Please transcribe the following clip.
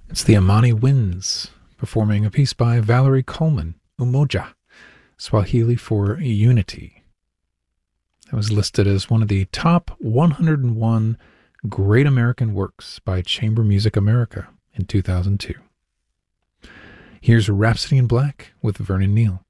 It's the Amani Winds, performing a piece by Valerie Coleman, Umoja, Swahili for Unity. It was listed as one of the top 101 Great American Works by Chamber Music America in 2002. Here's Rhapsody in Black with Vernon Neal.